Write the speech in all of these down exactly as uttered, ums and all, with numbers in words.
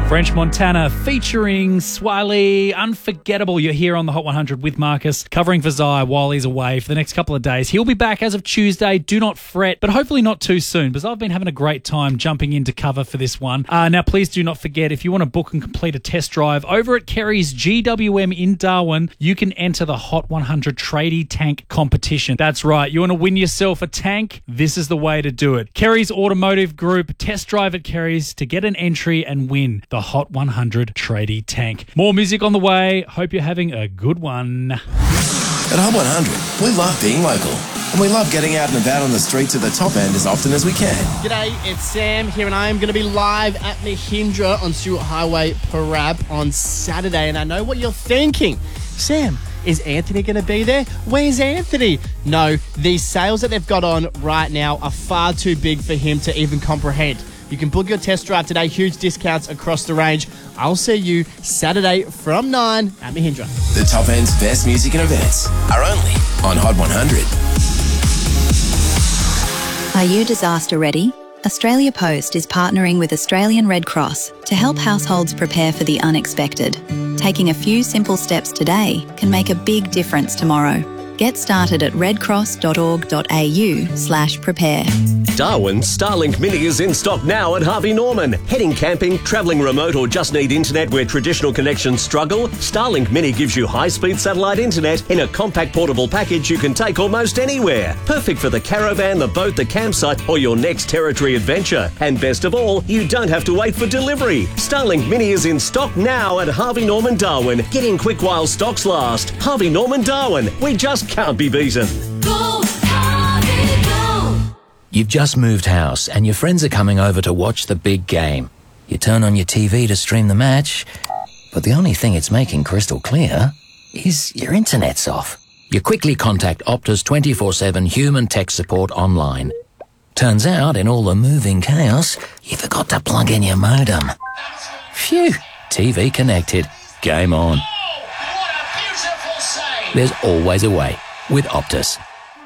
French Montana featuring Swiley, Unforgettable. You're here on the Hot one hundred with Marcus, covering for Zai while he's away for the next couple of days. He'll be back as of Tuesday. Do not fret, but hopefully not too soon, because I've been having a great time jumping into cover for this one. Uh, now, please do not forget, if you want to book and complete a test drive over at Kerry's G W M in Darwin, you can enter the Hot one hundred Tradie Tank competition. That's right. You want to win yourself a tank? This is the way to do it. Kerry's Automotive Group. Test drive at Kerry's to get an entry and win the Hot one hundred Tradie Tank. More music on the way. Hope you're having a good one. At Hot one hundred, we love being local. And we love getting out and about on the streets at the top end as often as we can. G'day, it's Sam here, and I am going to be live at Mahindra on Stuart Highway, Parab on Saturday. And I know what you're thinking. Sam, is Anthony going to be there? Where's Anthony? No, these sales that they've got on right now are far too big for him to even comprehend. You can book your test drive today. Huge discounts across the range. I'll see you Saturday from nine at Mahindra. The top end's best music and events are only on Hot one hundred. Are you disaster ready? Australia Post is partnering with Australian Red Cross to help households prepare for the unexpected. Taking a few simple steps today can make a big difference tomorrow. Get started at redcross.org.au slash prepare. Darwin's Starlink Mini is in stock now at Harvey Norman. Heading camping, travelling remote, or just need internet where traditional connections struggle? Starlink Mini gives you high-speed satellite internet in a compact portable package you can take almost anywhere. Perfect for the caravan, the boat, the campsite, or your next territory adventure. And best of all, you don't have to wait for delivery. Starlink Mini is in stock now at Harvey Norman Darwin. Get in quick while stocks last. Harvey Norman Darwin. We just can't be beaten. Go, Harvey, go! You've just moved house and your friends are coming over to watch the big game. You turn on your T V to stream the match, but the only thing it's making crystal clear is your internet's off. You quickly contact Optus twenty-four seven human tech support online. Turns out, in all the moving chaos, you forgot to plug in your modem. Phew, T V connected. Game on. There's always a way with Optus.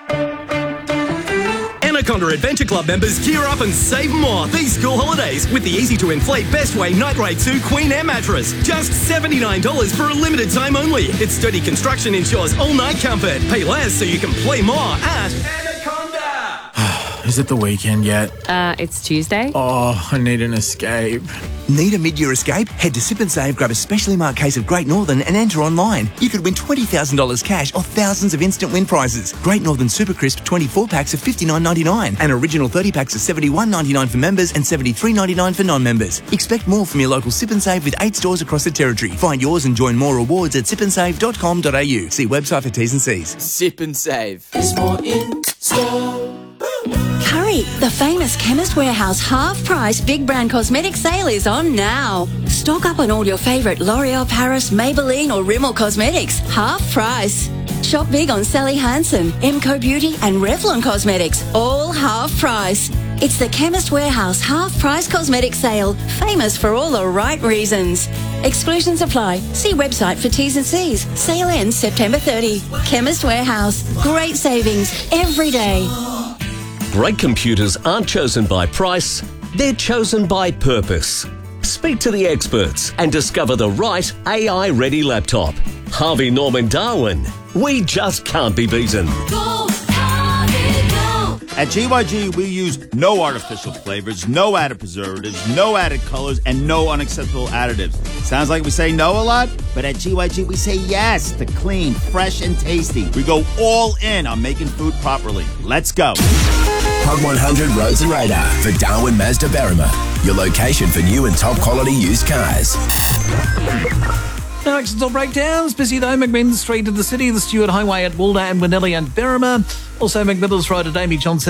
Anaconda Adventure Club members gear up and save more these school holidays with the easy-to-inflate Bestway Night Raid two Queen Air Mattress. Just seventy-nine dollars for a limited time only. Its sturdy construction ensures all-night comfort. Pay less so you can play more at Anaconda. Is it the weekend yet? Uh, it's Tuesday. Oh, I need an escape. Need a mid-year escape? Head to Sip and Save, grab a specially marked case of Great Northern and enter online. You could win twenty thousand dollars cash or thousands of instant win prizes. Great Northern Super Crisp twenty-four packs of fifty-nine ninety-nine and original thirty packs of seventy-one ninety-nine for members and seventy-three ninety-nine for non-members. Expect more from your local Sip and Save with eight stores across the territory. Find yours and join more rewards at sip and save dot com dot a u. See website for T's and C's. Sip and Save. There's more in store. Hurry! The famous Chemist Warehouse half-price big brand cosmetic sale is on now. Stock up on all your favourite L'Oreal Paris, Maybelline or Rimmel cosmetics. Half price. Shop big on Sally Hansen, Emco Beauty and Revlon Cosmetics. All half price. It's the Chemist Warehouse half-price cosmetic sale. Famous for all the right reasons. Exclusions apply. See website for T's and C's. Sale ends September thirtieth. Chemist Warehouse. Great savings every day. Great computers aren't chosen by price, they're chosen by purpose. Speak to the experts and discover the right A I-ready laptop. Harvey Norman Darwin. We just can't be beaten. Go, Harvey, go! At G Y G, we use no artificial flavors, no added preservatives, no added colors, and no unacceptable additives. Sounds like we say no a lot, but at G Y G, we say yes to clean, fresh, and tasty. We go all in on making food properly. Let's go. Hot one hundred Roads and Radar for Darwin Mazda Berrima. Your location for new and top quality used cars. No accidents or breakdowns. Busy though, McMinn Street in the city, the Stuart Highway at Walder and Winnelly and Berrima. Also McMillan's Road at Amy Johnson.